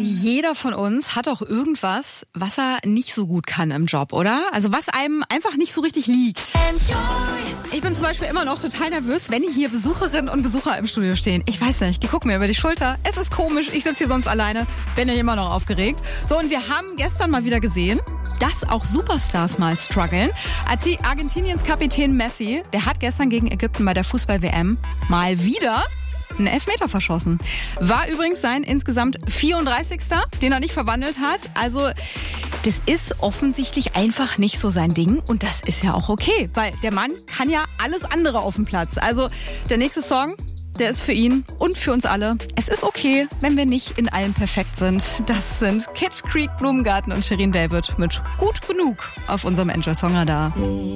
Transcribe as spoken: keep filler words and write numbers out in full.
Jeder von uns hat auch irgendwas, was er nicht so gut kann im Job, oder? Also was einem einfach nicht so richtig liegt. Ich bin zum Beispiel immer noch total nervös, wenn hier Besucherinnen und Besucher im Studio stehen. Ich weiß nicht, die gucken mir über die Schulter. Es ist komisch, ich sitze hier sonst alleine. Bin ja immer noch aufgeregt. So, und wir haben gestern mal wieder gesehen, dass auch Superstars mal strugglen. Argentiniens Kapitän Messi, der hat gestern gegen Ägypten bei der Fußball-W M mal wieder einen Elfmeter verschossen. War übrigens sein insgesamt vierunddreißigster den er nicht verwandelt hat. Also das ist offensichtlich einfach nicht so sein Ding. Und das ist ja auch okay, weil der Mann kann ja alles andere auf dem Platz. Also der nächste Song, der ist für ihn und für uns alle. Es ist okay, wenn wir nicht in allem perfekt sind. Das sind Kitsch Creek, Blumengarten und Shirin David mit Gut genug auf unserem Enjoy Song Radar.